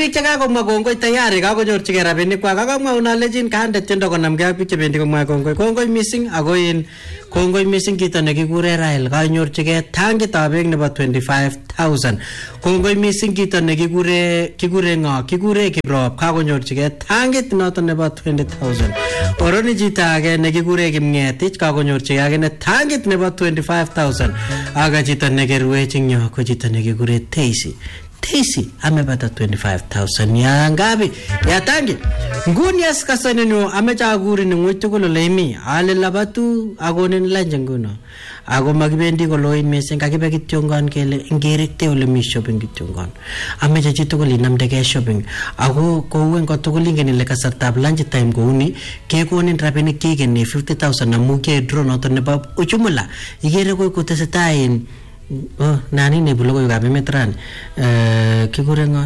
biik che kakomwa kongoi tayari kakonyorchigei rabinikwak akamwa unalejin kaande tiendo konamgei ak biik chebendi komwa kongoi missing ako in kongoi missing kito nekikure Rael kanyorchigei tangitab beek nebo 25,000 kongoi missing kito nekikure ng'o kikure Kiprop kakonyorchigei tangit noto nebo 20,000 oroni chito age nekikure Kimngetich kakonyorchigei akine tangit nebo 25,000 aga chito nekerwech ing yo ko chito nekikure Tesi amepata 25,000 ya ngapi ya tangi nguni askasanenu amecha agurin ng'weny tugul ole imi ale labatu akonin lunch nguno ako makibendi koloin missing kakibe kityongon kele ngerekte ole mi shopping kityongon amecha chi tugul inamdegei shopping ako kouen kotugul ingen ile kasartab lunch time kouni kekonin rabinik kikeni 50,000 amu ke draw noto nebo uchumula igere koi kotesetai in nani ne bulo ko gabe metran kikure ngo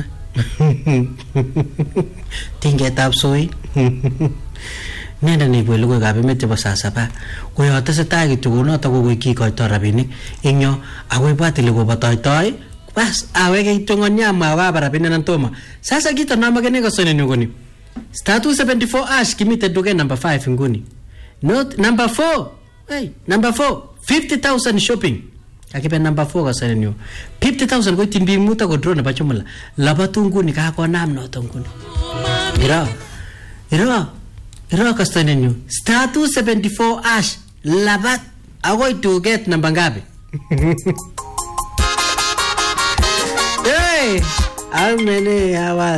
tingetab soi nenda ne bulo ko gabe mete ba sasaba ko yo tesetai kityo konoto ko kikoito rabinik inyo akoi batile ko batoitoi bas aweke kitongo nyama wa rabinik nan toma sasa kito na magene ko sone ngoni status 74 ash kimite doge number 5 nguni not number 4 hey number 4 50,000 shopping akipe number 4 kasane nyo 50,000 ko timbi muta ko drone ba chumula labatu nguni ka ko nam noto nguni ira kasane nyo status 74 ash labat agoi to get number ngapi hey amene hawa